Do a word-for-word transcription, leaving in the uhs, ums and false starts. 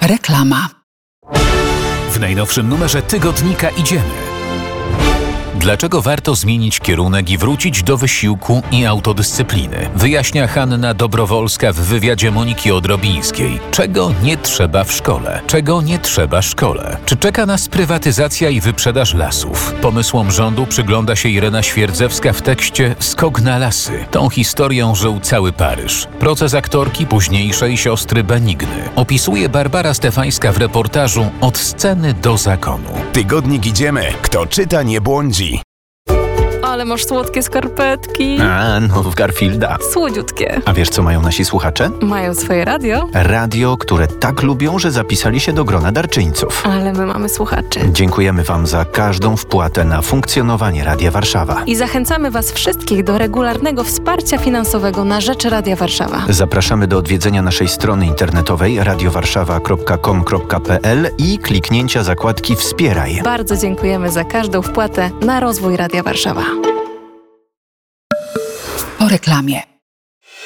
Reklama. W najnowszym numerze tygodnika Idziemy. Dlaczego warto zmienić kierunek i wrócić do wysiłku i autodyscypliny? Wyjaśnia Hanna Dobrowolska w wywiadzie Moniki Odrobińskiej. Czego nie trzeba w szkole? Czego nie trzeba szkole? Czy czeka nas prywatyzacja i wyprzedaż lasów? Pomysłom rządu przygląda się Irena Świerdzewska w tekście Skok na lasy. Tą historią żył cały Paryż. Proces aktorki późniejszej siostry Benigny opisuje Barbara Stefańska w reportażu Od sceny do zakonu. Tygodnik Idziemy. Kto czyta, nie błądzi. Ale masz słodkie skarpetki. A, no w Garfielda. Słodziutkie. A wiesz, co mają nasi słuchacze? Mają swoje radio. Radio, które tak lubią, że zapisali się do grona darczyńców. Ale my mamy słuchaczy. Dziękujemy Wam za każdą wpłatę na funkcjonowanie Radia Warszawa. I zachęcamy Was wszystkich do regularnego wsparcia finansowego na rzecz Radia Warszawa. Zapraszamy do odwiedzenia naszej strony internetowej radiowarszawa kropka com kropka pe el i kliknięcia zakładki Wspieraj. Bardzo dziękujemy za każdą wpłatę na rozwój Radia Warszawa. Po reklamie.